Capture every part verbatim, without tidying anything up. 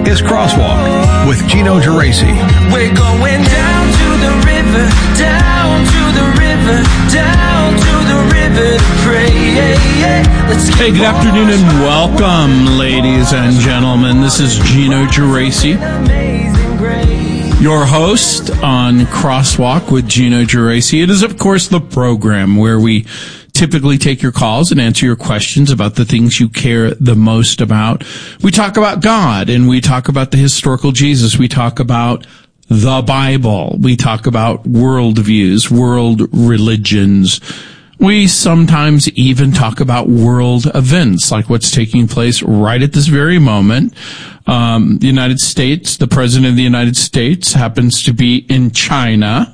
is Crosswalk with Gino Geraci. We're going down to the river, down to the river, down to the river to pray. Yeah, yeah. Let's hey, good afternoon and welcome, ladies and gentlemen. This is Gino Geraci, your host on Crosswalk with Gino Geraci. It is, of course, the program where we typically take your calls and answer your questions about the things you care the most about. We talk about God, and we talk about the historical Jesus. We talk about the Bible. We talk about worldviews, world religions. We sometimes even talk about world events, like what's taking place right at this very moment. Um, the United States, the President of the United States happens to be in China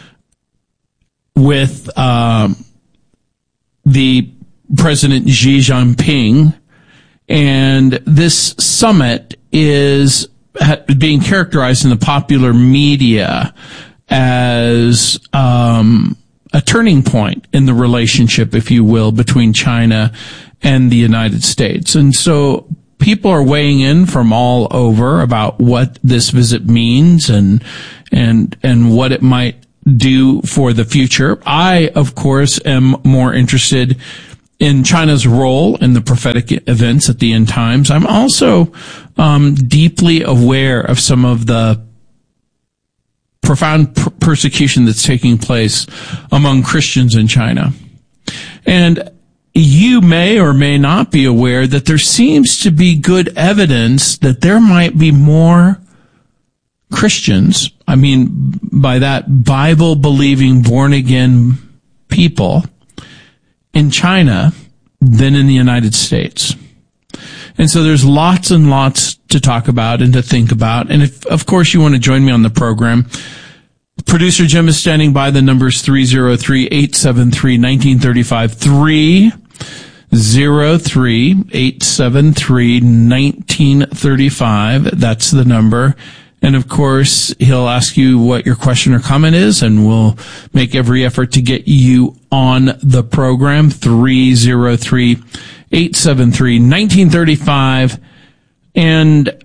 with um, the President Xi Jinping, and this summit is being characterized in the popular media as um a turning point in the relationship, if you will, between China and the United States. And so people are weighing in from all over about what this visit means and and and what it might do for the future. I, of course, am more interested in China's role in the prophetic events at the end times. I'm also um deeply aware of some of the profound per- persecution that's taking place among Christians in China. And you may or may not be aware that there seems to be good evidence that there might be more Christians, I mean, by that Bible-believing, born-again people in China than in the United States. And so there's lots and lots to talk about and to think about. And if, of course, you want to join me on the program, producer Jim is standing by. The number's three oh three, eight seven three, one nine three five, three oh three, eight seven three, one nine three five. That's the number. And of course, he'll ask you what your question or comment is, and we'll make every effort to get you on the program. three oh three, eight seven three, one nine three five. And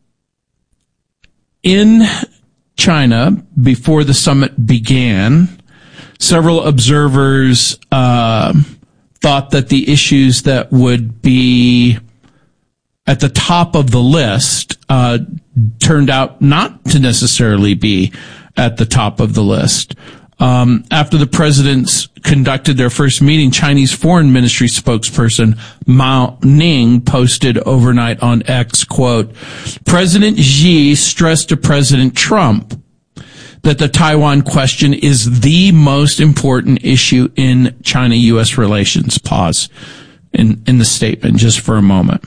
in China, before the summit began, several observers uh, thought that the issues that would be at the top of the list uh, turned out not to necessarily be at the top of the list. Um, after the presidents conducted their first meeting, Chinese Foreign Ministry spokesperson Mao Ning posted overnight on X, quote, President Xi stressed to President Trump that the Taiwan question is the most important issue in China-U S relations. Pause in, in the statement just for a moment.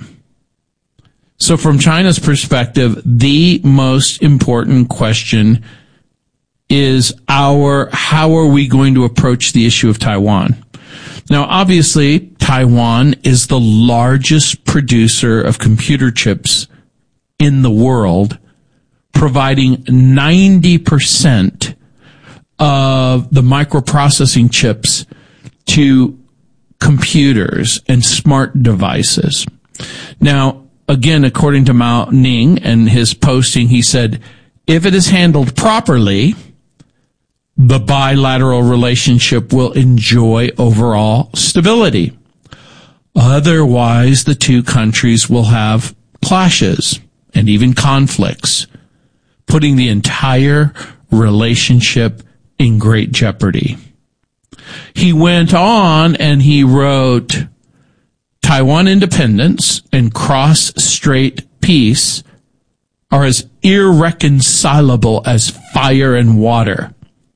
So from China's perspective, the most important question is our, how are we going to approach the issue of Taiwan? Now, obviously, Taiwan is the largest producer of computer chips in the world, providing ninety percent of the microprocessing chips to computers and smart devices. Now, again, according to Mao Ning and his posting, he said, if it is handled properly, the bilateral relationship will enjoy overall stability. Otherwise, the two countries will have clashes and even conflicts, putting the entire relationship in great jeopardy. He went on and he wrote, Taiwan independence and cross-strait peace are as irreconcilable as fire and water.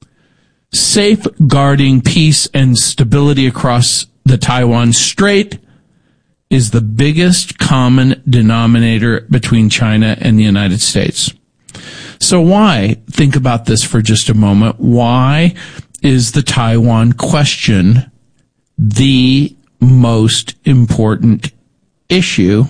Safeguarding peace and stability across the Taiwan Strait is the biggest common denominator between China and the United States. So why, think about this for just a moment, why is the Taiwan question the most important issue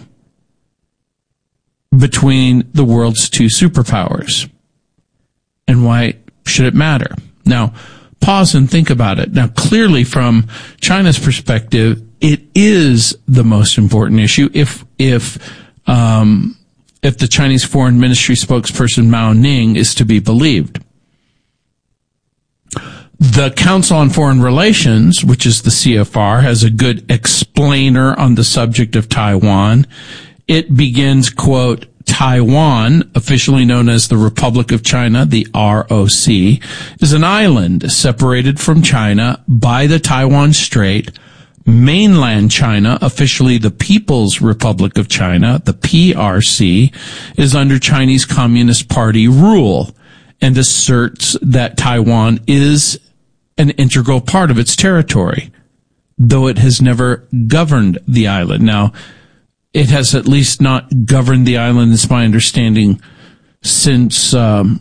between the world's two superpowers? And why should it matter? Now, pause and think about it. Now, clearly from China's perspective, it is the most important issue. If, if, um, if the Chinese Foreign Ministry spokesperson Mao Ning is to be believed. The Council on Foreign Relations, which is the C F R, has a good explainer on the subject of Taiwan. It begins, quote, Taiwan, officially known as the Republic of China, the R O C, is an island separated from China by the Taiwan Strait. Mainland China, officially the People's Republic of China, the P R C, is under Chinese Communist Party rule and asserts that Taiwan is an integral part of its territory, though it has never governed the island. Now, it has at least not governed the island, is my understanding, since um,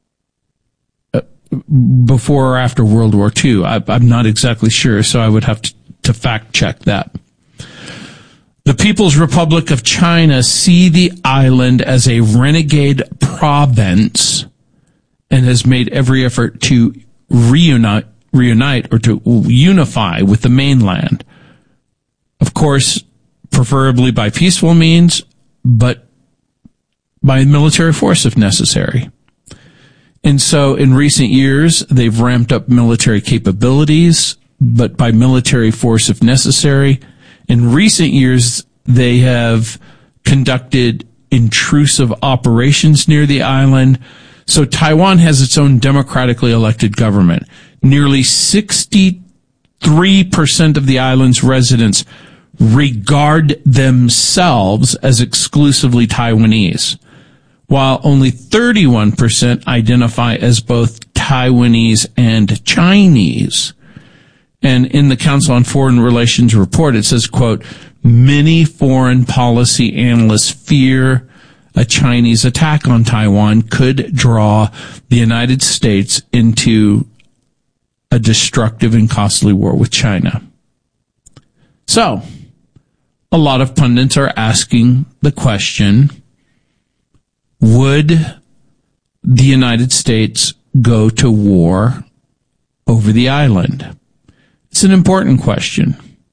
before or after World War Two. I, I'm not exactly sure, so I would have to, to fact check that. The People's Republic of China see the island as a renegade province and has made every effort to reunite, reunite or to unify with the mainland. Of course, preferably by peaceful means, but by military force if necessary. And so in recent years, they've ramped up military capabilities, but by military force if necessary. In recent years, they have conducted intrusive operations near the island. So Taiwan has its own democratically elected government. Nearly sixty-three percent of the island's residents regard themselves as exclusively Taiwanese, while only thirty-one percent identify as both Taiwanese and Chinese. And in the Council on Foreign Relations report, it says, quote, many foreign policy analysts fear a Chinese attack on Taiwan could draw the United States into a destructive and costly war with China. So, a lot of pundits are asking the question, would the United States go to war over the island? It's an important question.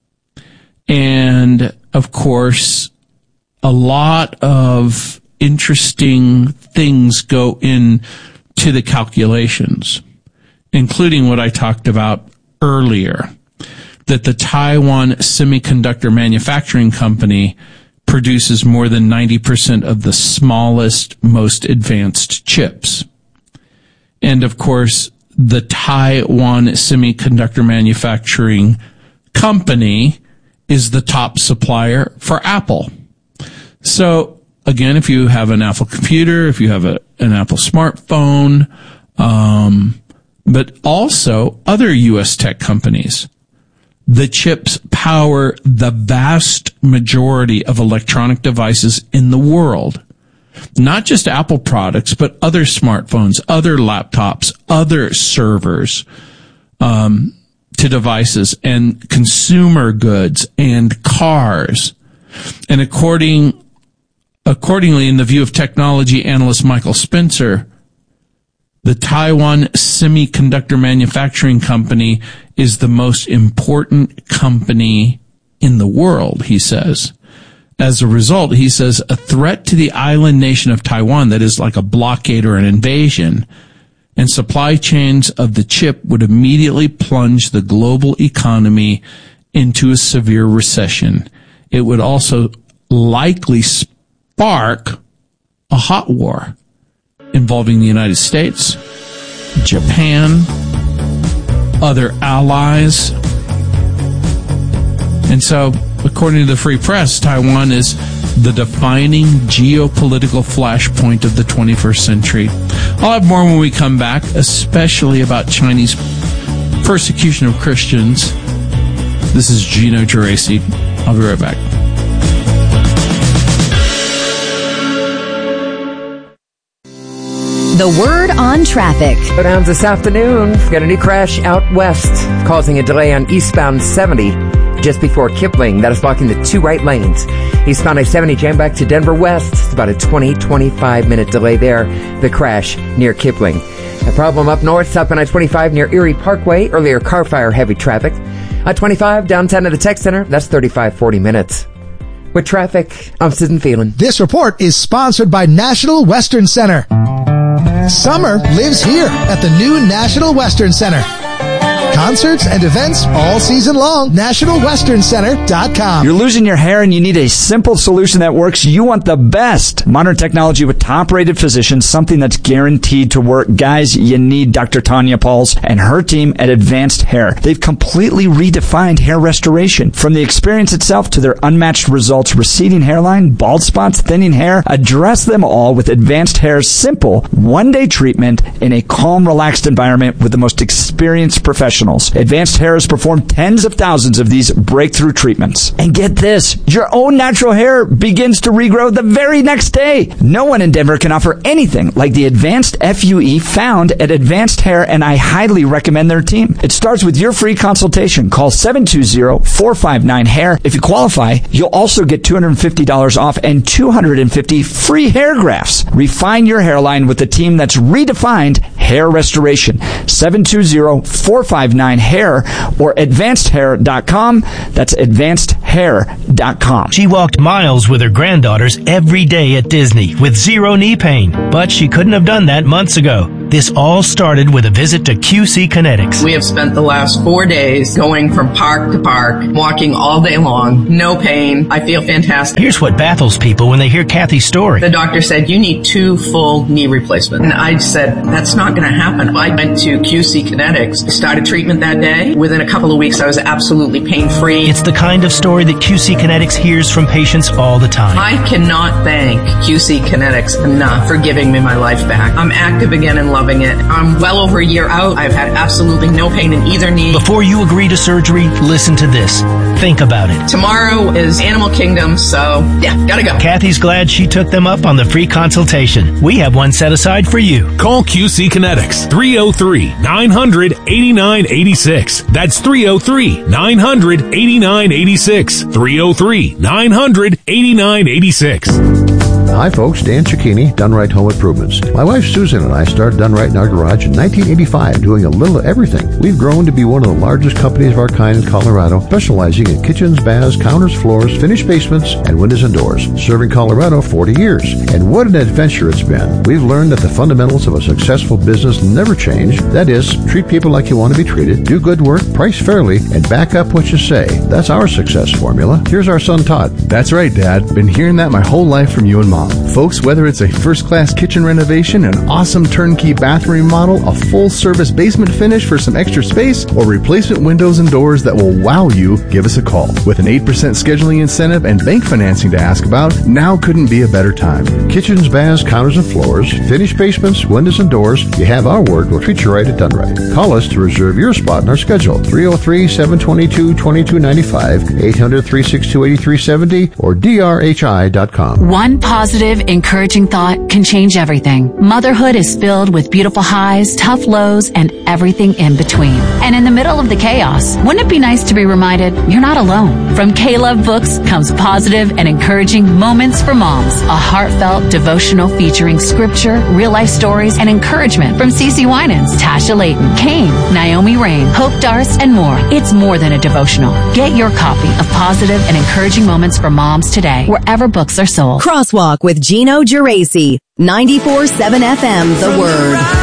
And, of course, a lot of interesting things go into the calculations, including what I talked about earlier, that the Taiwan Semiconductor Manufacturing Company produces more than ninety percent of the smallest, most advanced chips. And, of course, the Taiwan Semiconductor Manufacturing Company is the top supplier for Apple. So, again, if you have an Apple computer, if you have a, an Apple smartphone, um, but also other U S tech companies, the chips power the vast majority of electronic devices in the world. Not just Apple products, but other smartphones, other laptops, other servers, um, to devices, and consumer goods and cars. And according, accordingly, in the view of technology analyst Michael Spencer, the Taiwan Semiconductor Manufacturing Company is the most important company in the world, he says. As a result, he says, a threat to the island nation of Taiwan that is like a blockade or an invasion, and supply chains of the chip would immediately plunge the global economy into a severe recession. It would also likely spark a hot war involving the United States, Japan, other allies. And so, according to the Free Press, Taiwan is the defining geopolitical flashpoint of the twenty-first century. I'll have more when we come back, especially about Chinese persecution of Christians. This is Gino Geraci. I'll be right back. The word on traffic. Go down this afternoon. Got a new crash out west, causing a delay on eastbound seventy just before Kipling. That is blocking the two right lanes. Eastbound I seventy jam back to Denver West. It's about a twenty, twenty-five minute delay there. The crash near Kipling. A problem up north, south on I twenty-five near Erie Parkway. Earlier car fire, heavy traffic. I twenty-five downtown at the Tech Center. That's thirty-five, forty minutes. With traffic, I'm Susan Phelan. This report is sponsored by National Western Center. Summer lives here at the new National Western Center. Concerts and events all season long. national western center dot com. You're losing your hair and you need a simple solution that works. You want the best. Modern technology with top-rated physicians, something that's guaranteed to work. Guys, you need Doctor Tanya Pauls and her team at Advanced Hair. They've completely redefined hair restoration. From the experience itself to their unmatched results, receding hairline, bald spots, thinning hair, address them all with Advanced Hair's simple one-day treatment in a calm, relaxed environment with the most experienced professionals. Advanced Hair has performed tens of thousands of these breakthrough treatments. And get this, your own natural hair begins to regrow the very next day. No one in Denver can offer anything like the Advanced F U E found at Advanced Hair, and I highly recommend their team. It starts with your free consultation. Call seven two zero, four five nine, hair. If you qualify, you'll also get two hundred fifty dollars off and two hundred fifty free hair grafts. Refine your hairline with the team that's redefined hair restoration. seven two zero, four five nine, hair or advanced hair dot com. That's advanced hair dot com. She walked miles with her granddaughters every day at Disney with zero knee pain, but she couldn't have done that months ago. This all started with a visit to Q C Kinetics. We have spent the last four days going from park to park, walking all day long, no pain. I feel fantastic. Here's what baffles people when they hear Kathy's story. The doctor said, you need two full knee replacements. And I said, that's not going to happen. I went to Q C Kinetics, started treatment that day. Within a couple of weeks, I was absolutely pain-free. It's the kind of story that Q C Kinetics hears from patients all the time. I cannot thank Q C Kinetics enough for giving me my life back. I'm active again and loving it. I'm well over a year out. I've had absolutely no pain in either knee. Before you agree to surgery, listen to this. Think about it. Tomorrow is Animal Kingdom, so yeah, gotta go. Kathy's glad she took them up on the free consultation. We have one set aside for you. Call Q C Kinetics, three oh three, nine hundred, eighty-nine eighty-six. That's three oh three, nine hundred, eighty-nine eighty-six. three oh three, nine hundred, eighty-nine eighty-six. Hi folks, Dan Cicchini, Done Right Home Improvements. My wife Susan and I started Done Right in our garage in nineteen eighty-five, doing a little of everything. We've grown to be one of the largest companies of our kind in Colorado, specializing in kitchens, baths, counters, floors, finished basements, and windows and doors. Serving Colorado forty years. And what an adventure it's been. We've learned that the fundamentals of a successful business never change. That is, treat people like you want to be treated, do good work, price fairly, and back up what you say. That's our success formula. Here's our son Todd. That's right, Dad. Been hearing that my whole life from you and Mom. Folks, whether it's a first-class kitchen renovation, an awesome turnkey bathroom remodel, a full-service basement finish for some extra space, or replacement windows and doors that will wow you, give us a call. With an eight percent scheduling incentive and bank financing to ask about, now couldn't be a better time. Kitchens, baths, counters, and floors, finished basements, windows, and doors. You have our word. We'll treat you right at Done Right. Call us to reserve your spot in our schedule. three oh three, seven two two, two two nine five, eight hundred, three six two, eight three seven zero, or D R H I dot com. One positive, encouraging thought can change everything. Motherhood is filled with beautiful highs, tough lows, and everything in between. And in the middle of the chaos, wouldn't it be nice to be reminded you're not alone? From K-Love Books comes positive and encouraging Moments for Moms, a heartfelt devotional featuring scripture, real-life stories, and encouragement from Cece Winans, Tasha Layton, Kane, Naomi Rain, Hope Darce, and more. It's more than a devotional. Get your copy of Positive and Encouraging Moments for Moms today, wherever books are sold. Crosswalk with Gino Geraci, ninety-four point seven F M, The Word.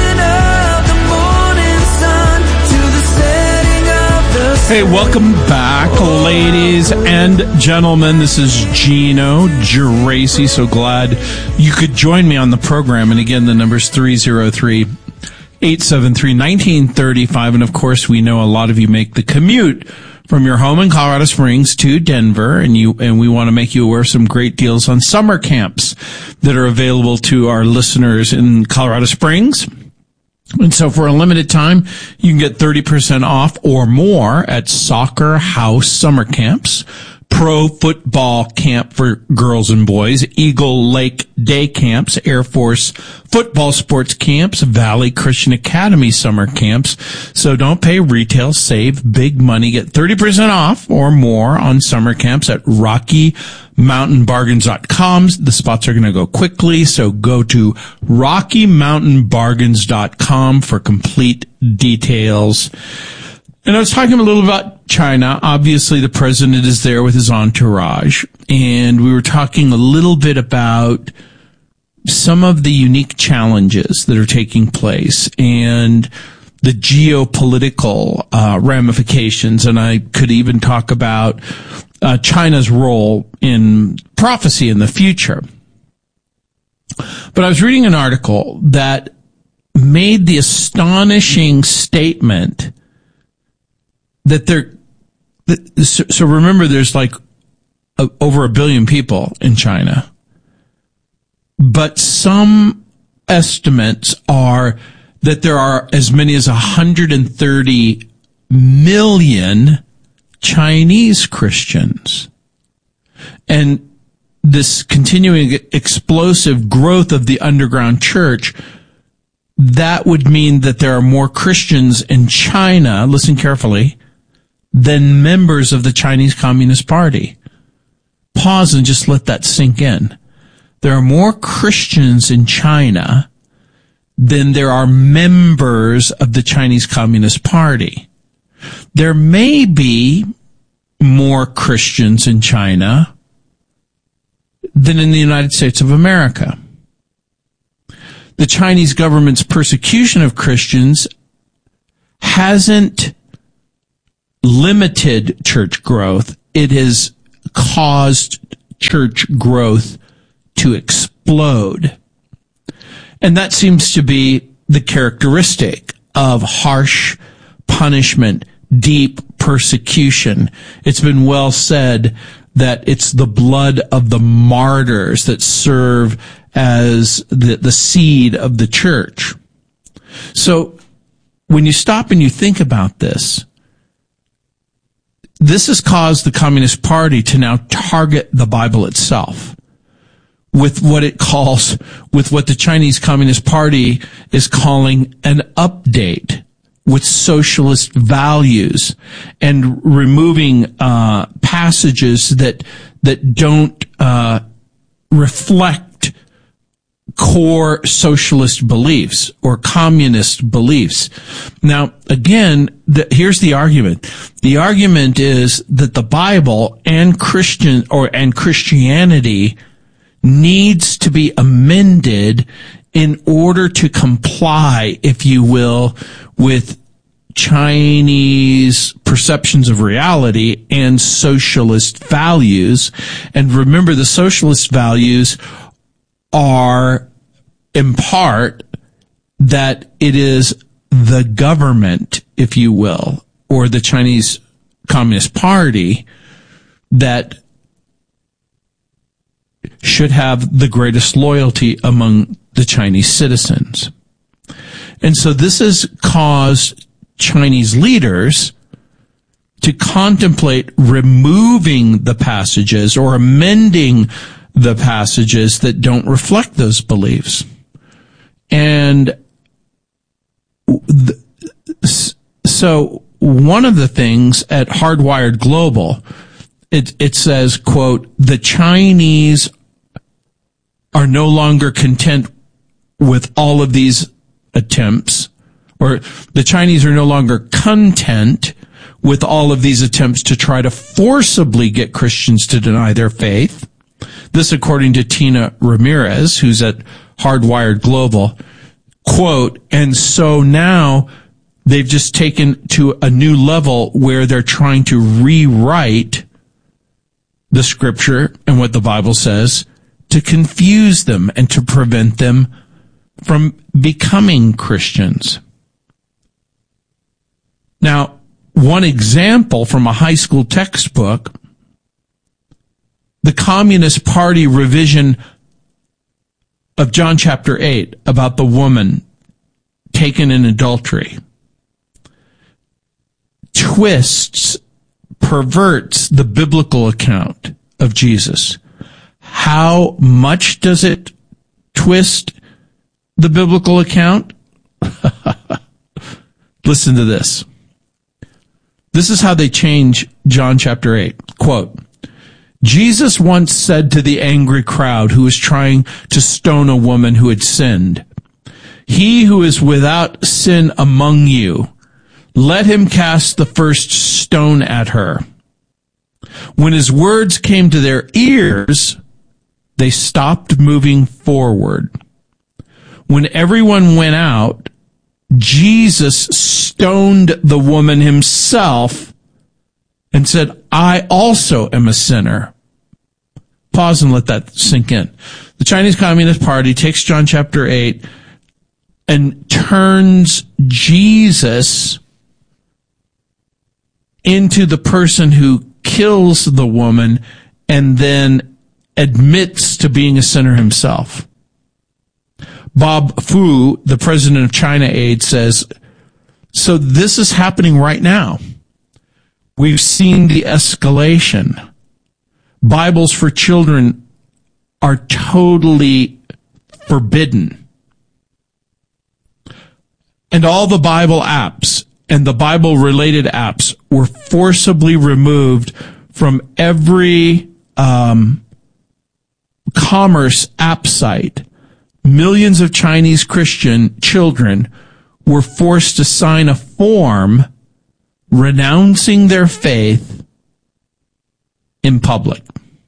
Hey, welcome back, ladies and gentlemen. This is Gino Geraci. So glad you could join me on the program. And again, the number's three oh three, eight seven three, one nine three five. And of course, we know a lot of you make the commute from your home in Colorado Springs to Denver, and you and we want to make you aware of some great deals on summer camps that are available to our listeners in Colorado Springs. And so for a limited time, you can get thirty percent off or more at Soccer House Summer Camps, Pro Football Camp for girls and boys, Eagle Lake Day Camps, Air Force Football Sports Camps, Valley Christian Academy Summer Camps. So don't pay retail, save big money. Get thirty percent off or more on summer camps at Rocky Mountain Bargains dot com. The spots are going to go quickly, so go to Rocky Mountain Bargains dot com for complete details. And I was talking a little about China. Obviously, the president is there with his entourage. And we were talking a little bit about some of the unique challenges that are taking place and the geopolitical uh, ramifications. And I could even talk about uh, China's role in prophecy in the future. But I was reading an article that made the astonishing statement that there, that, so, so remember there's like a, over a billion people in China, but some estimates are that there are as many as one hundred thirty million Chinese Christians. And this continuing explosive growth of the underground church, that would mean that there are more Christians in China, listen carefully, than members of the Chinese Communist Party. Pause and just let that sink in. There are more Christians in China than there are members of the Chinese Communist Party. There may be more Christians in China than in the United States of America. The Chinese government's persecution of Christians hasn't limited church growth. It has caused church growth to explode. And that seems to be the characteristic of harsh punishment, deep persecution. It's been well said that it's the blood of the martyrs that serve as the, the seed of the church. So when you stop and you think about this, this has caused the Communist Party to now target the Bible itself with what it calls, with what the Chinese Communist Party is calling an update with socialist values and removing uh passages that that don't uh reflect core socialist beliefs or communist beliefs. Now, again, the, here's the argument. The argument is that the Bible and Christian or and Christianity needs to be amended in order to comply, if you will, with Chinese perceptions of reality and socialist values. And remember, the socialist values are, in part, that it is the government, if you will, or the Chinese Communist Party that should have the greatest loyalty among the Chinese citizens. And so this has caused Chinese leaders to contemplate removing the passages or amending the passages that don't reflect those beliefs. And th- so one of the things at Hardwired Global, it, it says, quote, the Chinese are no longer content with all of these attempts, or the Chinese are no longer content with all of these attempts to try to forcibly get Christians to deny their faith. This, according to Tina Ramirez, who's at Hardwired Global, quote, and so now they've just taken to a new level where they're trying to rewrite the scripture and what the Bible says to confuse them and to prevent them from becoming Christians. Now, one example from a high school textbook, the Communist Party revision of John chapter eight about the woman taken in adultery twists, perverts the biblical account of Jesus. How much does it twist the biblical account? Listen to this. This is how they change John chapter eight. Quote, Jesus once said to the angry crowd who was trying to stone a woman who had sinned, he who is without sin among you, let him cast the first stone at her. When his words came to their ears, they stopped moving forward. When everyone went out, Jesus stoned the woman himself and said, I also am a sinner. Pause and let that sink in. The Chinese Communist Party takes John chapter eight and turns Jesus into the person who kills the woman and then admits to being a sinner himself. Bob Fu, the president of China Aid, says, so this is happening right now. We've seen the escalation. Bibles for children are totally forbidden. And all the Bible apps and the Bible-related apps were forcibly removed from every um, commerce app site. Millions of Chinese Christian children were forced to sign a form renouncing their faith in public.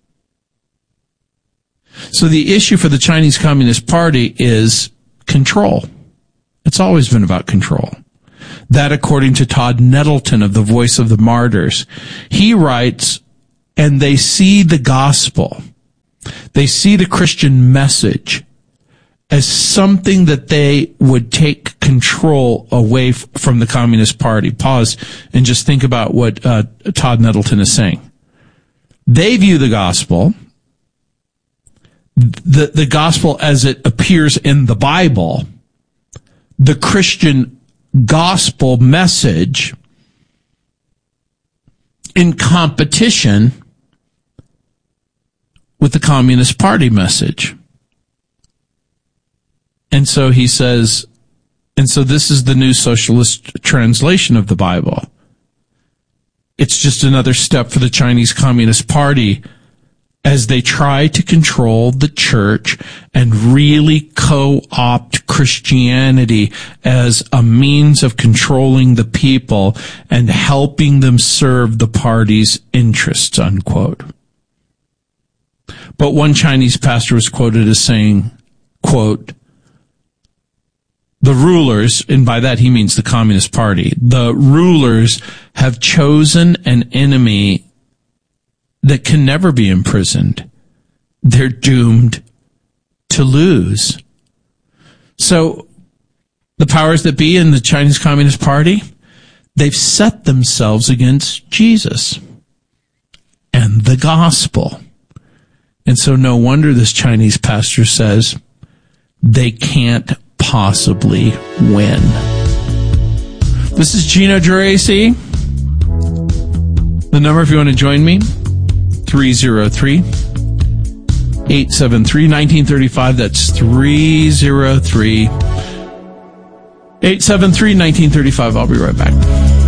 So the issue for the Chinese Communist Party is control. It's always been about control. That, according to Todd Nettleton of the Voice of the Martyrs, he writes, and they see the gospel, they see the Christian message as something that they would take control away f- from the Communist Party. Pause and just think about what uh, Todd Nettleton is saying. They view the gospel, the, the gospel as it appears in the Bible, the Christian gospel message, in competition with the Communist Party message. And so he says, and so this is the new socialist translation of the Bible. It's just another step for the Chinese Communist Party as they try to control the church and really co-opt Christianity as a means of controlling the people and helping them serve the party's interests, unquote. But one Chinese pastor was quoted as saying, quote, the rulers, and by that he means the Communist Party, the rulers have chosen an enemy that can never be imprisoned. They're doomed to lose. So the powers that be in the Chinese Communist Party, they've set themselves against Jesus and the gospel. And so no wonder this Chinese pastor says they can't possibly win. This is Gino Geraci. The number if you want to join me, three oh three, eight seven three, one nine three five. That's three oh three, eight seven three, one nine three five. I'll be right back.